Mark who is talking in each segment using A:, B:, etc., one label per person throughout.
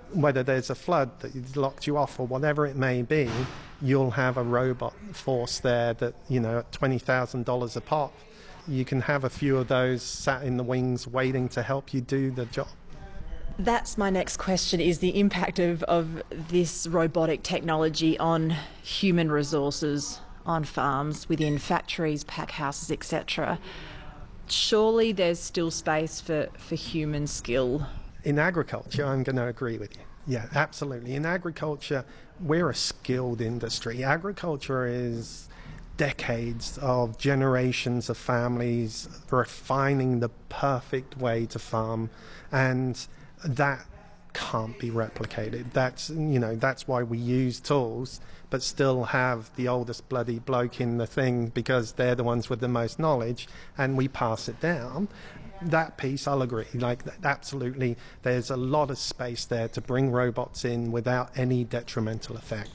A: whether there's a flood that locked you off or whatever it may be, you'll have a robot force there that, at $20,000 a pop, you can have a few of those sat in the wings waiting to help you do the job.
B: That's my next question, is the impact of this robotic technology on human resources, on farms, within factories, pack houses, etc. Surely there's still space for human skill.
A: In agriculture, I'm going to agree with you. Yeah, absolutely. In agriculture, we're a skilled industry. Agriculture is decades of generations of families refining the perfect way to farm, and that can't be replicated. That's why we use tools, but still have the oldest bloody bloke in the thing, because they're the ones with the most knowledge, and we pass it down. That piece, I'll agree. Absolutely, there's a lot of space there to bring robots in without any detrimental effect.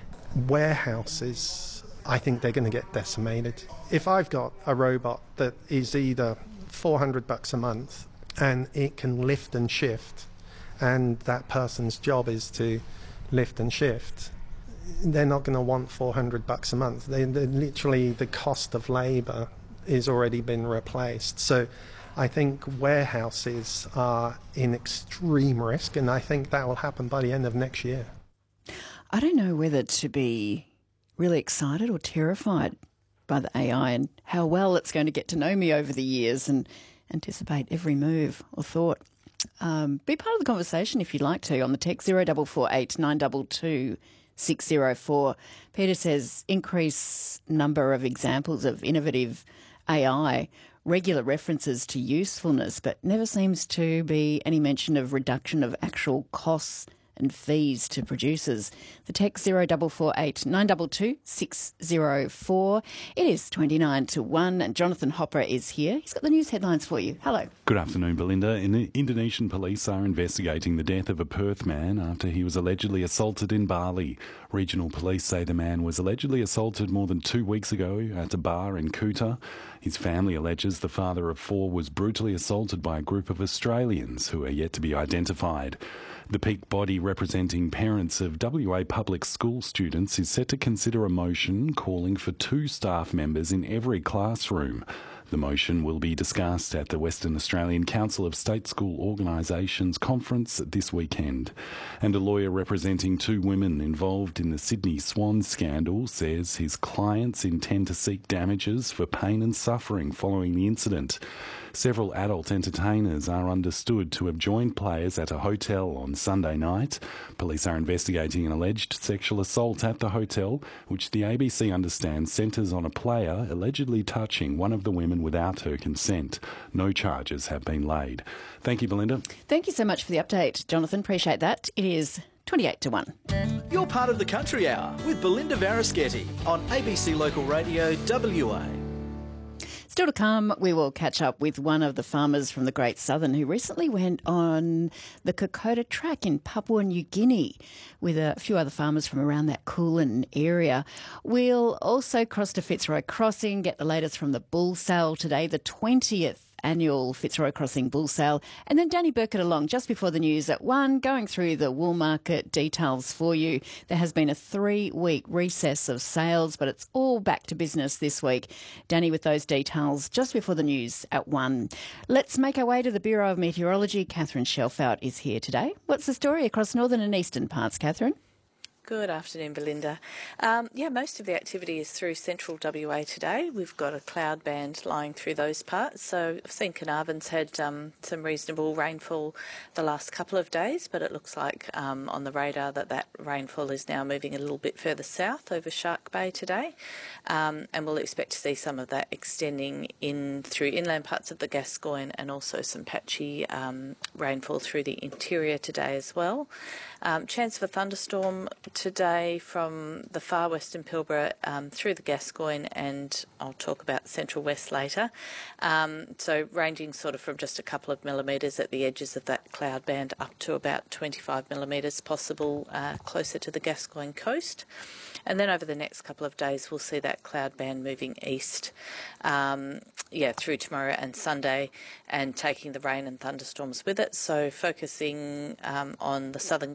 A: Warehouses, I think they're going to get decimated. If I've got a robot that is either $400 a month and it can lift and shift, and that person's job is to lift and shift, they're not going to want $400 a month. They're literally, the cost of labour is already been replaced. So I think warehouses are in extreme risk, and I think that will happen by the end of next year.
C: I don't know whether to be really excited or terrified by the AI and how well it's going to get to know me over the years and anticipate every move or thought. Be part of the conversation if you'd like to on the text 0448 922 604. Peter says increase number of examples of innovative AI, regular references to usefulness, but never seems to be any mention of reduction of actual costs and fees to producers. The text 0448 922 604. It is 29 to 1 and Jonathan Hopper is here. He's got the news headlines for you. Hello.
D: Good afternoon, Belinda. Indonesian police are investigating the death of a Perth man after he was allegedly assaulted in Bali. Regional police say the man was allegedly assaulted more than 2 weeks ago at a bar in Kuta. His family alleges the father of four was brutally assaulted by a group of Australians who are yet to be identified. The peak body representing parents of WA public school students is set to consider a motion calling for 2 staff members in every classroom. The motion will be discussed at the Western Australian Council of State School Organisations conference this weekend. And a lawyer representing 2 women involved in the Sydney Swan scandal says his clients intend to seek damages for pain and suffering following the incident. Several adult entertainers are understood to have joined players at a hotel on Sunday night. Police are investigating an alleged sexual assault at the hotel, which the ABC understands centres on a player allegedly touching one of the women without her consent. No charges have been laid. Thank you, Belinda.
C: Thank you so much for the update, Jonathan. Appreciate that. It is 28 to 1.
E: You're part of the Country Hour with Belinda Varischetti on ABC Local Radio WA.
C: Still to come, we will catch up with one of the farmers from the Great Southern who recently went on the Kokoda track in Papua New Guinea with a few other farmers from around that Kulin area. We'll also cross to Fitzroy Crossing, get the latest from the bull sale today, the 20th annual Fitzroy Crossing bull sale. And then Danny Burkett along just before the news at 1, going through the wool market details for you. There has been a 3-week recess of sales, but it's all back to business this week. Danny with those details just before the news at 1. Let's make our way to the Bureau of Meteorology. Catherine Shelfout is here today. What's the story across northern and eastern parts, Catherine?
F: Good afternoon, Belinda. Most of the activity is through central WA today. We've got a cloud band lying through those parts. So I've seen Carnarvon's had some reasonable rainfall the last couple of days, but it looks like on the radar that rainfall is now moving a little bit further south over Shark Bay today. And we'll expect to see some of that extending in through inland parts of the Gascoyne and also some patchy rainfall through the interior today as well. Chance of a thunderstorm today from the far western Pilbara through the Gascoyne, and I'll talk about Central West later. So ranging sort of from just a couple of millimetres at the edges of that cloud band up to about 25 millimetres possible closer to the Gascoyne coast. And then over the next couple of days we'll see that cloud band moving east through tomorrow and Sunday and taking the rain and thunderstorms with it. So focusing on the southern